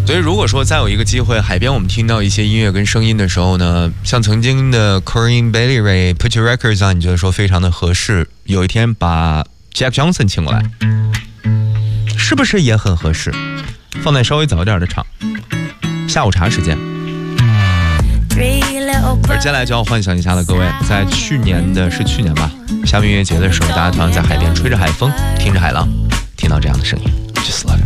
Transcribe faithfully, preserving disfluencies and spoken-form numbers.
所以如果说再有一个机会，海边我们听到一些音乐跟声音的时候呢，像曾经的 Corinne Bailey Rae Put Your Records On， 你觉得说非常的合适，有一天把 Jack Johnson 请过来，是不是也很合适？放在稍微早一点的场，下午茶时间。而接下来就要幻想一下了，各位，在去年的是去年吧，夏威夷音乐节的时候，大家同样在海边吹着海风，听着海浪，听到这样的声音 ，Just like